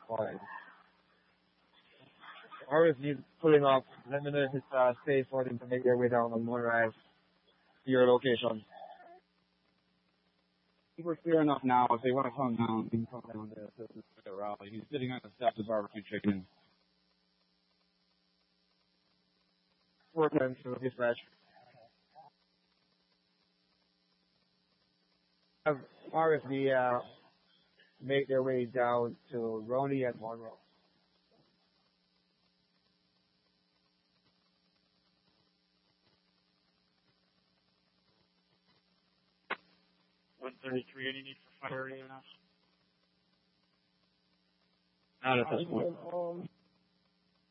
Fine. Or if he's pulling up, let me know if it's safe for them to make their way down on Moonrise to your location. I think we're clear enough now. If they want to come down, they can come down there. This is the rally. He's sitting on the steps of barbecue chicken. Working to dispatch. Have RFD make their way down to Roney and Monroe. Any need for fire area now? Not at this point.